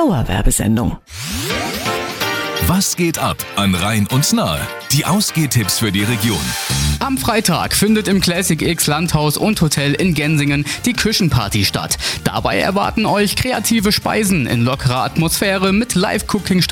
Dauerwerbesendung. Was geht ab an Rhein und Nahe? Die Ausgehtipps für die Region. Am Freitag findet im Classic X Landhaus und Hotel in Gensingen die Küchenparty statt. Dabei erwarten euch kreative Speisen in lockerer Atmosphäre mit Live-Cooking